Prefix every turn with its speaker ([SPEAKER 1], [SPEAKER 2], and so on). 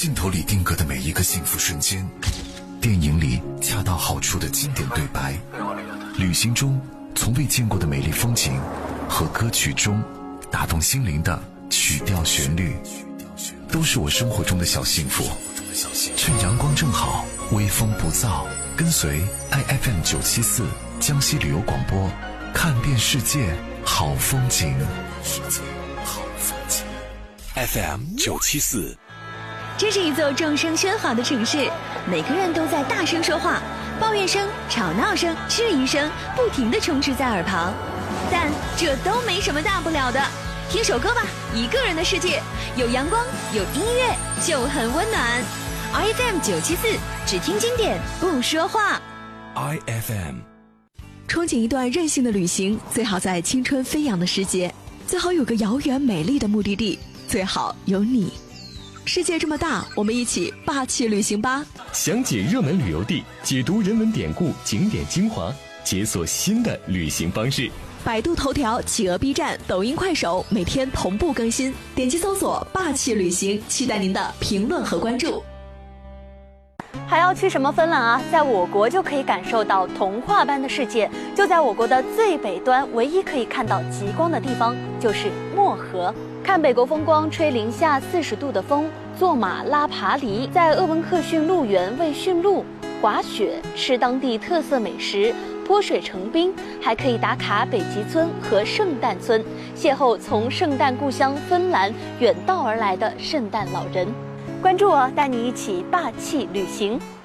[SPEAKER 1] 镜头里定格的每一个幸福瞬间，电影里恰到好处的经典对白，旅行中从未见过的美丽风景，和歌曲中打动心灵的曲调旋律，都是我生活中的小幸福。趁阳光正好，微风不燥，跟随 IFM 974江西旅游广播，看遍世界好风景。FM 974。
[SPEAKER 2] 这是一座众声喧哗的城市，每个人都在大声说话，抱怨声、吵闹声、质疑声不停地充斥在耳旁，但这都没什么大不了的。听首歌吧，一个人的世界，有阳光，有音乐，就很温暖。IFM 974，只听经典，不说话。
[SPEAKER 1] IFM。
[SPEAKER 2] 憧憬一段任性的旅行，最好在青春飞扬的时节，最好有个遥远美丽的目的地，最好有你。世界这么大，我们一起霸气旅行吧！
[SPEAKER 3] 详解热门旅游地，解读人文典故、景点精华，解锁新的旅行方式。
[SPEAKER 2] 百度头条、企鹅 B 站、抖音、快手每天同步更新，点击搜索霸气旅行，期待您的评论和关注。
[SPEAKER 4] 还要去什么芬兰啊？在我国就可以感受到童话般的世界。就在我国的最北端，唯一可以看到极光的地方就是漠河。看北国风光，吹零下40度的风，坐马拉爬犁，在鄂温克逊鹿园喂驯鹿，滑雪，吃当地特色美食，泼水成冰，还可以打卡北极村和圣诞村，邂逅从圣诞故乡芬兰远道而来的圣诞老人。关注我，带你一起霸气旅行。